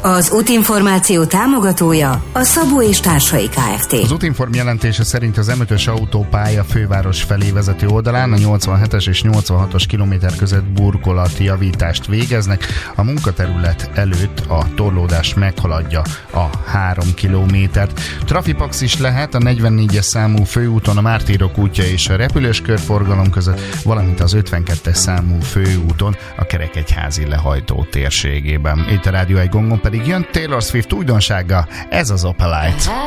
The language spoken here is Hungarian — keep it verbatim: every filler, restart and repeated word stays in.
Az útinformáció támogatója a Szabó és Társai Kft. Az Útinform jelentése szerint az em ötös autópálya főváros felé vezető oldalán a nyolcvanhetes és nyolcvanhatos kilométer között burkolati javítást végeznek. A munkaterület előtt a torlódás meghaladja a három kilométert. Trafipax is lehet a negyvennégyes számú főúton, a Mártírok útja és a repülős körforgalom között, valamint az ötvenkettes számú főúton a Kerekegyházi lehajtó térségében. Itt a Rádió egy gongon pedig jön Taylor Swift újdonsága, ez az Opalite.